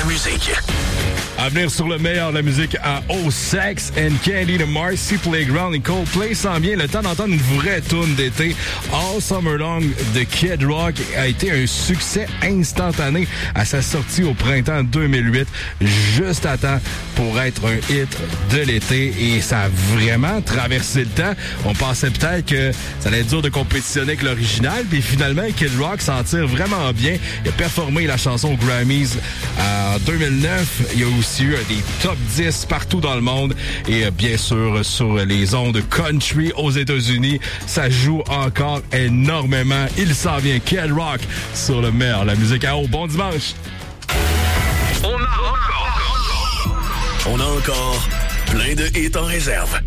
musique. À venir sur le meilleur de la musique à Oh Sex and Candy de Marcy Playground et Coldplay s'en vient. Le temps d'entendre une vraie toune d'été. All Summer Long de Kid Rock a été un succès instantané à sa sortie au printemps 2008, juste à temps pour être un hit de l'été. Et ça a vraiment traversé le temps. On pensait peut-être que ça allait être dur de compétitionner avec l'original, puis finalement Kid Rock s'en tire vraiment bien. Il a performé la chanson aux Grammys en 2009. Il y a aussi eu des top 10 partout dans le monde et bien sûr sur les ondes country aux États-Unis. Ça joue encore énormément. Il s'en vient, Kid Rock sur le meilleur la musique à eau. Bon dimanche! On a encore plein de hits en réserve.